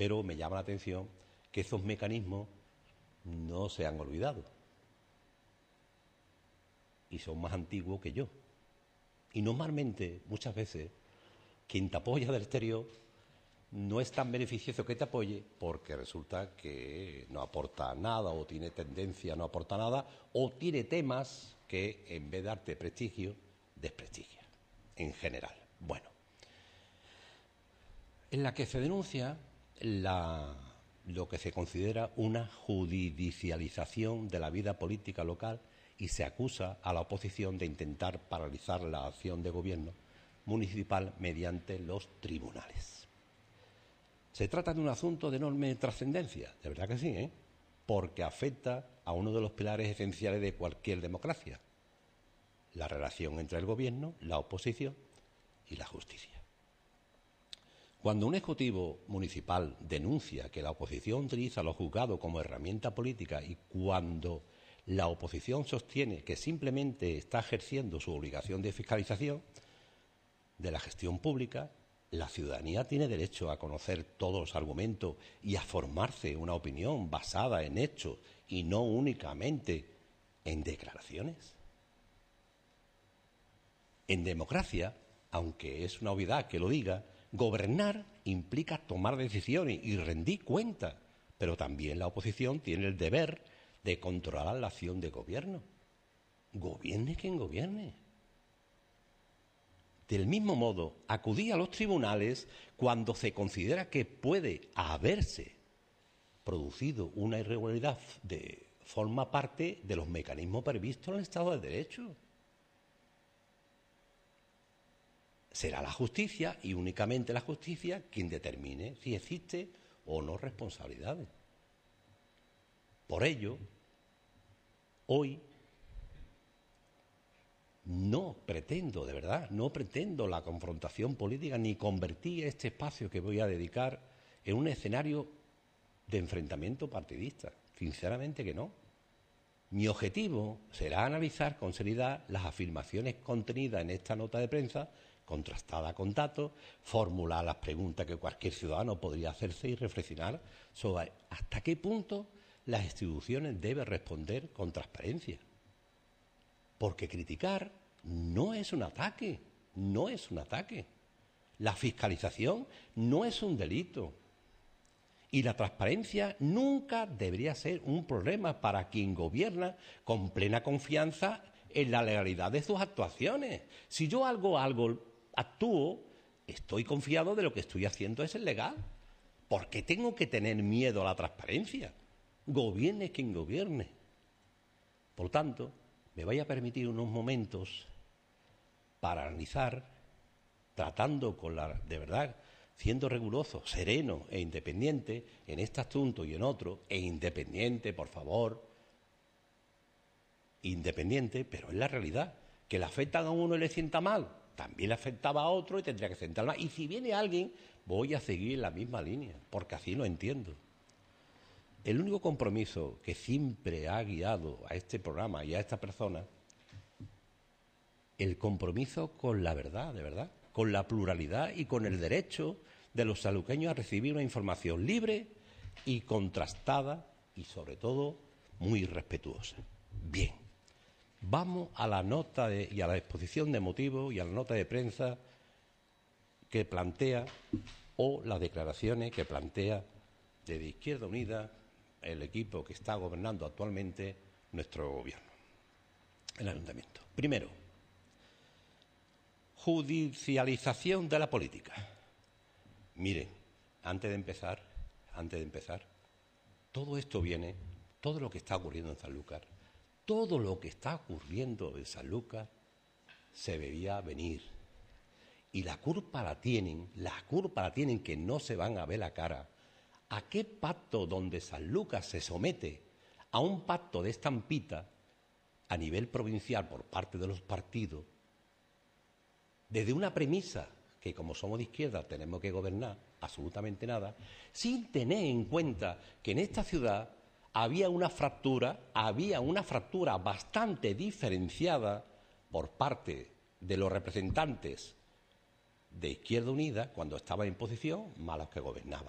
pero me llama la atención que esos mecanismos no se han olvidado y son más antiguos que yo. Y normalmente, muchas veces, quien te apoya del exterior no es tan beneficioso que te apoye porque resulta que no aporta nada o tiene tendencia a no aportar nada o tiene temas que en vez de darte prestigio, desprestigia en general. Bueno, en la que se denuncia lo que se considera una judicialización de la vida política local y se acusa a la oposición de intentar paralizar la acción de gobierno municipal mediante los tribunales. Se trata de un asunto de enorme trascendencia, de verdad que sí, porque afecta a uno de los pilares esenciales de cualquier democracia, la relación entre el gobierno, la oposición y la justicia. Cuando un ejecutivo municipal denuncia que la oposición utiliza los juzgados como herramienta política y cuando la oposición sostiene que simplemente está ejerciendo su obligación de fiscalización de la gestión pública, la ciudadanía tiene derecho a conocer todos los argumentos y a formarse una opinión basada en hechos y no únicamente en declaraciones. En democracia, aunque es una obviedad que lo diga, gobernar implica tomar decisiones y rendir cuentas, pero también la oposición tiene el deber de controlar la acción de gobierno. Gobierne quien gobierne. Del mismo modo, acudir a los tribunales cuando se considera que puede haberse producido una irregularidad forma parte de los mecanismos previstos en el Estado de Derecho. Será la justicia, y únicamente la justicia, quien determine si existe o no responsabilidades. Por ello, hoy no pretendo, de verdad, no pretendo la confrontación política ni convertir este espacio que voy a dedicar en un escenario de enfrentamiento partidista. Sinceramente que no. Mi objetivo será analizar con seriedad las afirmaciones contenidas en esta nota de prensa, contrastada con datos, formular las preguntas que cualquier ciudadano podría hacerse y reflexionar sobre hasta qué punto las instituciones deben responder con transparencia. Porque criticar no es un ataque, no es un ataque. La fiscalización no es un delito. Y la transparencia nunca debería ser un problema para quien gobierna con plena confianza en la legalidad de sus actuaciones. Si yo actúo, estoy confiado de lo que estoy haciendo es legal. ¿Por qué tengo que tener miedo a la transparencia? Gobierne quien gobierne. Por tanto, me vaya a permitir unos momentos para analizar, tratando de verdad, siendo riguroso, sereno e independiente en este asunto y en otro, e independiente, por favor, independiente, pero es la realidad, que le afectan a uno y le sienta mal, también le afectaba a otro y tendría que sentar mal. Y si viene alguien, voy a seguir la misma línea, porque así lo entiendo. El único compromiso que siempre ha guiado a este programa y a esta persona, el compromiso con la verdad, de verdad, con la pluralidad y con el derecho de los sanluqueños a recibir una información libre y contrastada y, sobre todo, muy respetuosa. Bien, vamos a la nota y a la exposición de motivos y a la nota de prensa que plantea, o las declaraciones que plantea desde Izquierda Unida el equipo que está gobernando actualmente nuestro gobierno, el ayuntamiento. Primero, judicialización de la política. Miren, antes de empezar, todo esto viene, todo lo que está ocurriendo en Sanlúcar, todo lo que está ocurriendo en Sanlúcar se veía venir. Y la culpa la tienen que no se van a ver la cara. ¿A qué pacto donde Sanlúcar se somete a un pacto de estampita a nivel provincial por parte de los partidos, desde una premisa que como somos de izquierda tenemos que gobernar absolutamente nada, sin tener en cuenta que en esta ciudad había una fractura bastante diferenciada por parte de los representantes de Izquierda Unida cuando estaba en posición, más los que gobernaban.